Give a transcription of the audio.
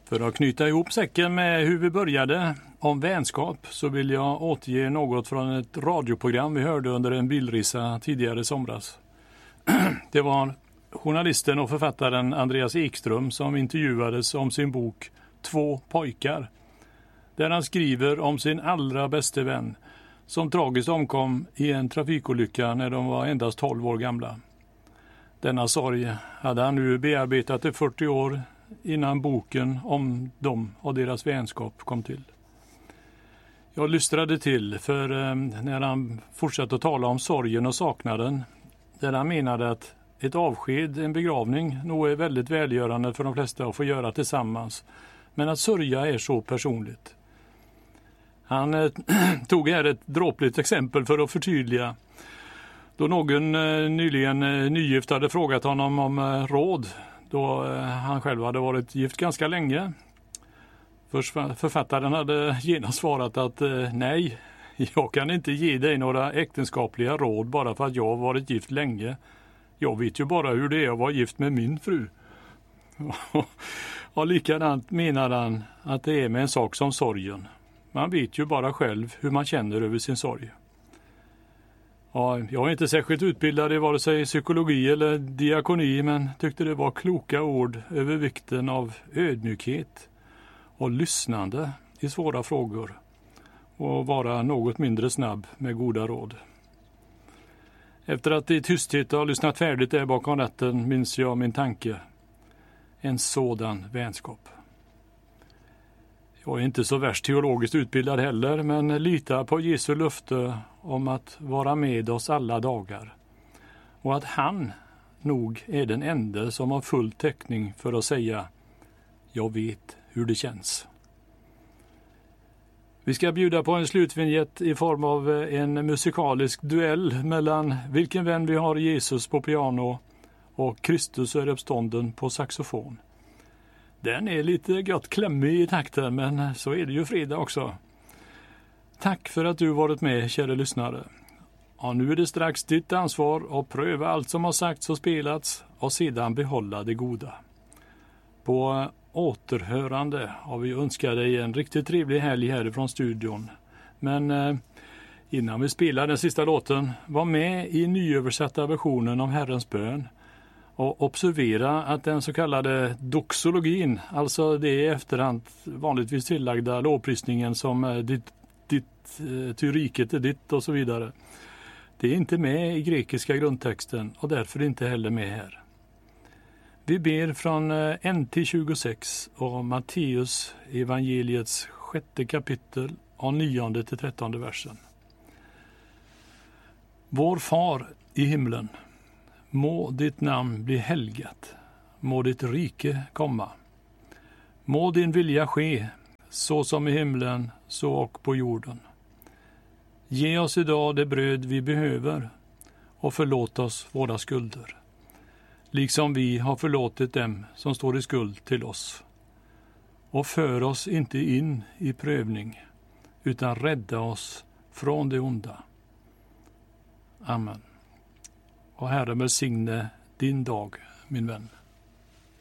För att knyta ihop säcken med hur vi började om vänskap så vill jag återge något från ett radioprogram vi hörde under en bilresa tidigare i somras. Det var journalisten och författaren Andreas Ekström som intervjuades om sin bok Två pojkar. Där han skriver om sin allra bäste vän som tragiskt omkom i en trafikolycka när de var endast 12 år gamla. Denna sorg hade han nu bearbetat i 40 år innan boken om dem och deras vänskap kom till. Jag lystrade till för när han fortsatte att tala om sorgen och saknaden, där han menade att ett avsked, en begravning, nog är väldigt välgörande för de flesta att få göra tillsammans, men att sörja är så personligt. Han tog här ett dråpligt exempel för att förtydliga. Då någon nyligen nygift hade frågat honom om råd, då han själv hade varit gift ganska länge. Författaren hade genast svarat att nej, jag kan inte ge dig några äktenskapliga råd bara för att jag har varit gift länge. Jag vet ju bara hur det är att vara gift med min fru. Och likadant menar han att det är med en sak som sorgen. Man vet ju bara själv hur man känner över sin sorg. Ja, jag är inte särskilt utbildad i vare sig psykologi eller diakoni, men tyckte det var kloka ord över vikten av ödmjukhet och lyssnande i svåra frågor och vara något mindre snabb med goda råd. Efter att i tysthet ha lyssnat färdigt där bakom ratten minns jag min tanke. En sådan vänskap. Jag är inte så värst teologiskt utbildad heller, men litar på Jesu löfte om att vara med oss alla dagar. Och att han nog är den enda som har full täckning för att säga jag vet hur det känns. Vi ska bjuda på en slutvinjett i form av en musikalisk duell mellan Vilken vän vi har Jesus på piano och Kristus är uppstånden på saxofon. Den är lite gott klämmig i takten, men så är det ju fredag också. Tack för att du varit med, kära lyssnare. Och nu är det strax ditt ansvar att pröva allt som har sagts och spelats och sedan behålla det goda. På återhörande har vi önskat dig en riktigt trevlig helg härifrån studion. Men innan vi spelar den sista låten, var med i nyöversatta versionen av Herrens bön. Och observera att den så kallade doxologin, alltså det efterhand vanligtvis tillagda lovprisningen som ty riket är ditt och så vidare. Det är inte med i grekiska grundtexten och därför inte heller med här. Vi ber från NT 26 och Matteus evangeliets 6:e kapitel och 9:e till 13:e versen. Vår far i himlen, må ditt namn bli helgat, må ditt rike komma. Må din vilja ske, så som i himlen, så och på jorden. Ge oss idag det bröd vi behöver och förlåt oss våra skulder, liksom vi har förlåtit dem som står i skuld till oss. Och för oss inte in i prövning, utan rädda oss från det onda. Amen. Och Herre välsigne din dag, min vän.